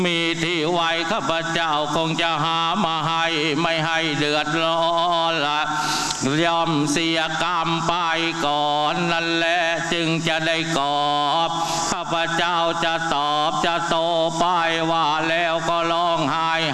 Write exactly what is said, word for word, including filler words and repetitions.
มีที่ไว้ข้าพเจ้าคงจะหามาให้ไม่ให้เดือดร้อนละย่อมเสียกรรมไปก่อนนั่นแหละจึงจะได้กอบข้าพเจ้าจะตอบจะโตไปว่าแล้วก็ร้องไห้